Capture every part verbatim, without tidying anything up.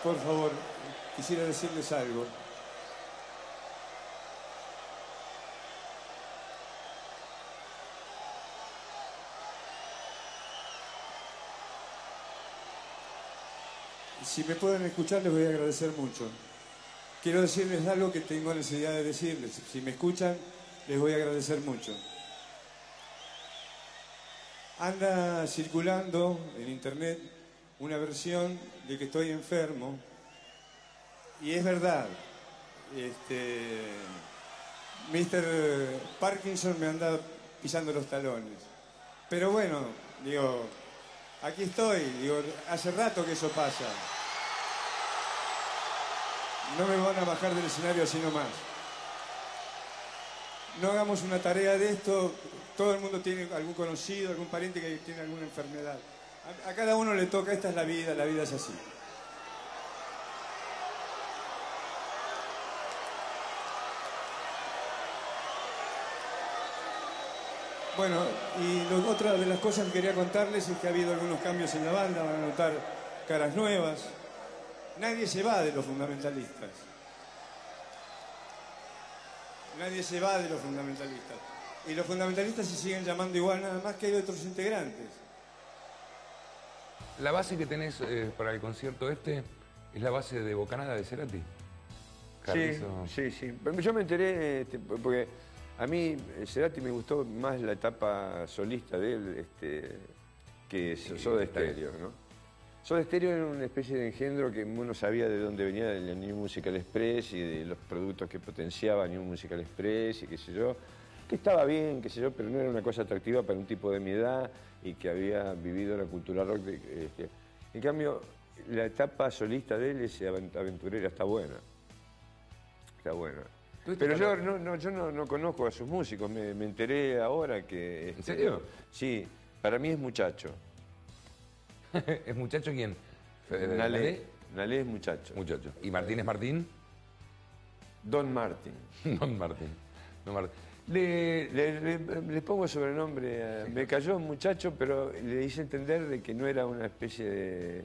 por favor, quisiera decirles algo. Si me pueden escuchar, les voy a agradecer mucho. Quiero decirles algo que tengo necesidad de decirles. Si me escuchan, les voy a agradecer mucho. Anda circulando en internet una versión de que estoy enfermo. Y es verdad. Este, mister Parkinson me anda pisando los talones. Pero bueno, digo, aquí estoy. Digo, hace rato que eso pasa. No me van a bajar del escenario así nomás. No hagamos una tarea de esto. Todo el mundo tiene algún conocido, algún pariente que tiene alguna enfermedad. A, a cada uno le toca, esta es la vida, la vida es así. Bueno, y lo, otra de las cosas que quería contarles es que ha habido algunos cambios en la banda, van a notar caras nuevas. Nadie se va de los fundamentalistas. Nadie se va de los fundamentalistas. Y los fundamentalistas se siguen llamando igual, nada más que hay otros integrantes. La base que tenés eh, para el concierto este es la base de Bocanada de Cerati. Carrizo. Sí, sí, sí. Yo me enteré, este, porque a mí Cerati me gustó más la etapa solista de él este, que Soda Stereo, ¿no? Soda Stereo era una especie de engendro que uno sabía de dónde venía del New Musical Express y de los productos que potenciaba New Musical Express y qué sé yo, que estaba bien, qué sé yo, pero no era una cosa atractiva para un tipo de mi edad y que había vivido la cultura rock. De, este. En cambio, la etapa solista de él, ese aventurera, está buena. Está buena. Pero yo no, no, yo no, no conozco a sus músicos, me, me enteré ahora que... Este, ¿En serio? Sí, para mí es muchacho. ¿Es muchacho quién? Nalé. Nalé es muchacho. Muchacho. ¿Y Martín es Martín? Don Martín. Don Martín. Don Martín. Le, le, le, le pongo sobrenombre. A, me cayó muchacho, pero le hice entender de que no era una especie de,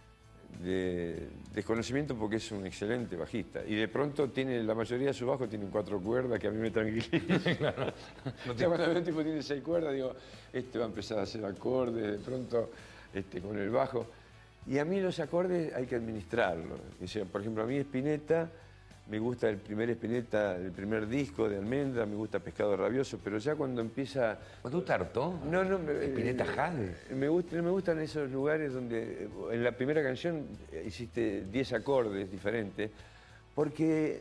de desconocimiento porque es un excelente bajista. Y de pronto tiene, la mayoría de sus bajos tienen cuatro cuerdas que a mí me tranquiliza. Claro. No te... Cuando un tipo tiene seis cuerdas, digo, este va a empezar a hacer acordes, de pronto este, con el bajo. Y a mí los acordes hay que administrarlos. O sea, por ejemplo, a mí Spinetta, me gusta el primer Spinetta, el primer disco de Almendra, me gusta Pescado Rabioso, pero ya cuando empieza... ¿Cuándo te hartó? No, no. Me, Spinetta Jade. Me, gusta, me gustan esos lugares donde en la primera canción hiciste diez acordes diferentes, porque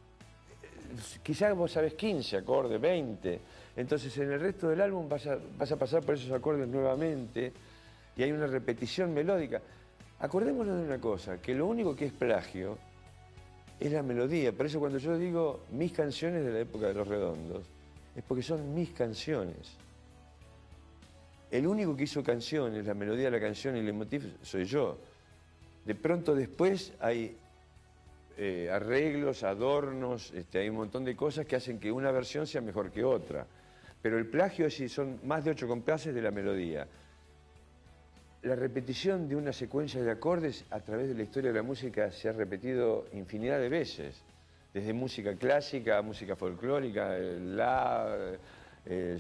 quizás vos sabés quince acordes, veinte. Entonces en el resto del álbum vas a, vas a pasar por esos acordes nuevamente y hay una repetición melódica. Acordémonos de una cosa, que lo único que es plagio es la melodía. Por eso cuando yo digo mis canciones de la época de Los Redondos, es porque son mis canciones. El único que hizo canciones, la melodía de la canción y el leitmotiv soy yo. De pronto después hay eh, arreglos, adornos, este, hay un montón de cosas que hacen que una versión sea mejor que otra. Pero el plagio es si son más de ocho compases de la melodía. La repetición de una secuencia de acordes a través de la historia de la música se ha repetido infinidad de veces, desde música clásica a música folclórica, la, eh,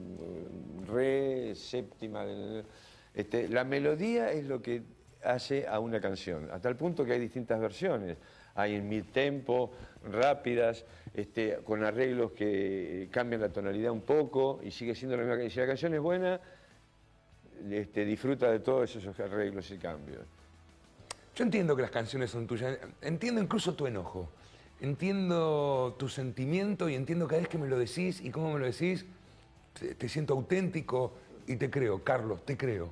re, séptima. Este, la melodía es lo que hace a una canción, hasta el punto que hay distintas versiones. Hay en mid-tempo, rápidas, este, con arreglos que cambian la tonalidad un poco y sigue siendo la misma canción. Si la canción es buena, Este, disfruta de todos esos arreglos y cambios. Yo entiendo que las canciones son tuyas, entiendo incluso tu enojo, entiendo tu sentimiento y entiendo cada vez que me lo decís y cómo me lo decís, te, te siento auténtico y te creo, Carlos, te creo.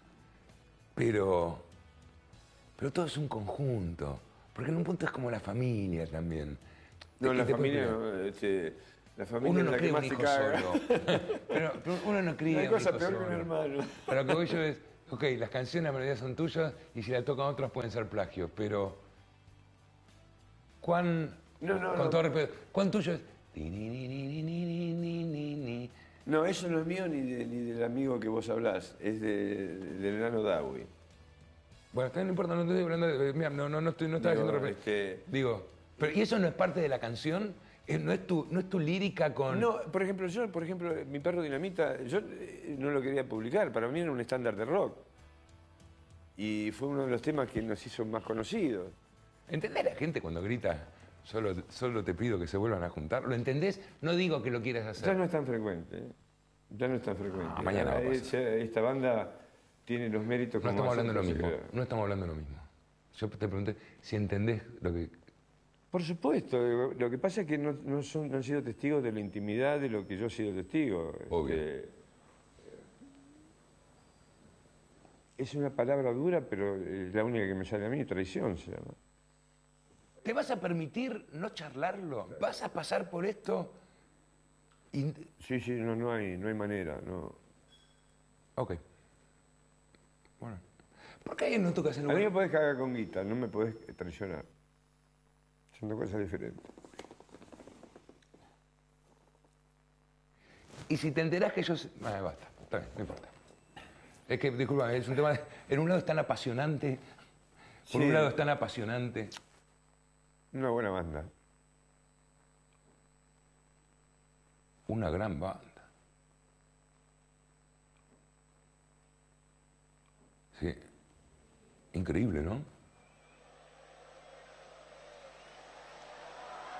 Pero, pero todo es un conjunto, porque en un punto es como la familia también. No, la familia no, este, la familia uno es no la cría que más un te hijo caga. solo. Pero, pero uno no cría Una un cosa hijo peor solo. que un hermano. Pero lo que voy yo es, ok, las canciones, las melodías son tuyas y si la tocan otros pueden ser plagios, pero ¿cuán, no, no, con no. todo respeto, cuán tuyo es? Ni, ni, ni, ni, ni, ni, ni, ni, ni. No, eso no es mío ni, de, ni del amigo que vos hablás, es de, del enano Dawi. Bueno, está, no importa, no estoy hablando de... Mira, no, no, no estoy, no estaba Digo, haciendo... refer- este- Digo, pero ¿y eso no es parte de la canción? Eh, ¿No es tu, no es tu lírica con...? No, por ejemplo, yo, por ejemplo, Mi perro dinamita, yo eh, no lo quería publicar, para mí era un estándar de rock. Y fue uno de los temas que nos hizo más conocidos. ¿Entendés a la gente cuando grita, solo, solo te pido que se vuelvan a juntar? ¿Lo entendés? No digo que lo quieras hacer. Ya no es tan frecuente, ¿eh? Ya no es tan frecuente. Ah, mañana va a Eh, pasar. ya esta banda tiene los méritos No como estamos hablando de lo hacer mismo. música. No estamos hablando de lo mismo. Yo te pregunté si entendés lo que... Por supuesto, eh, lo que pasa es que no, no son, no han sido testigos de la intimidad de lo que yo he sido testigo. Obvio. Este, es una palabra dura, pero es la única que me sale a mí, traición se llama. ¿Te vas a permitir no charlarlo? ¿Vas a pasar por esto? Y- Sí, sí, no, no hay, no hay manera, no. Ok. Bueno. ¿Por qué alguien no toca ese A lugar? mí me podés cagar con guita, no me podés traicionar. Son dos cosas diferentes. Y si te enterás que ellos... Ah, basta, está bien, no importa. Es que, disculpa, es un tema... de- En un lado es tan apasionante, por Sí. un lado es tan apasionante. Una buena banda. Una gran banda. Sí. Increíble, ¿no?